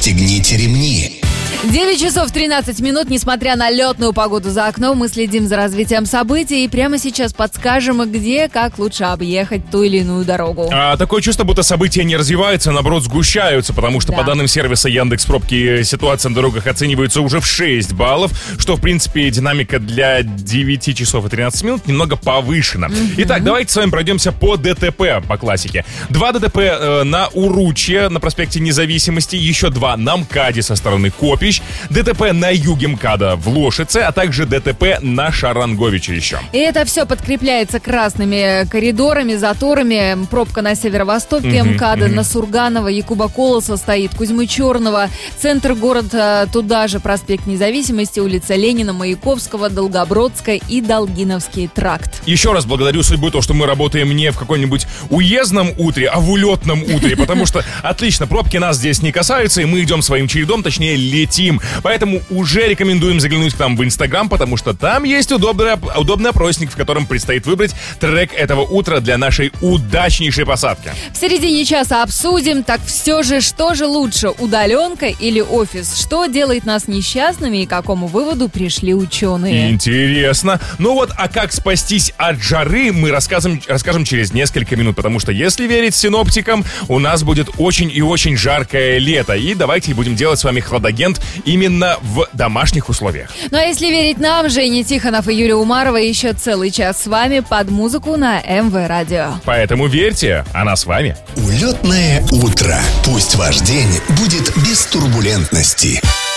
Пристегните ремни. 9 часов 13 минут. Несмотря на летную погоду за окном, мы следим за развитием событий и прямо сейчас подскажем, где, как лучше объехать ту или иную дорогу. Такое чувство, будто события не развиваются, а наоборот сгущаются, потому что по данным сервиса Яндекс.Пробки ситуация на дорогах оценивается уже в 6 баллов, что, в принципе, динамика для 9 часов и 13 минут немного повышена. Итак, давайте с вами пройдемся по ДТП, по классике. 2 ДТП на Уручье, на проспекте Независимости, еще 2 на МКАДе со стороны Копищ, ДТП на юге МКАДа в Лошице, а также ДТП на Шаранговиче еще. И это все подкрепляется красными коридорами, заторами. Пробка на северо-востоке МКАДа, на Сурганова, Якуба Колоса стоит, Кузьмы Черного, центр города, туда же проспект Независимости, улица Ленина, Маяковского, Долгобродская и Долгиновский тракт. Еще раз благодарю судьбу, то, что мы работаем не в каком-нибудь уездном утре, а в улетном утре, потому что отлично, пробки нас здесь не касаются, и мы идем своим чередом, точнее летим. Поэтому уже рекомендуем заглянуть к нам в Инстаграм, потому что там есть удобный опросник, в котором предстоит выбрать трек этого утра для нашей удачнейшей посадки. В середине часа обсудим, так все же, что же лучше, удаленка или офис? Что делает нас несчастными и к какому выводу пришли ученые? Интересно. Ну вот, а как спастись от жары, мы расскажем через несколько минут, потому что, если верить синоптикам, у нас будет очень и очень жаркое лето. И давайте будем делать с вами хладагент именно в домашних условиях. Ну а если верить нам, Женя Тихонов и Юлия Умарова, еще целый час с вами под музыку на МВ Радио. Поэтому верьте, она с вами. Улетное утро. Пусть ваш день будет без турбулентности.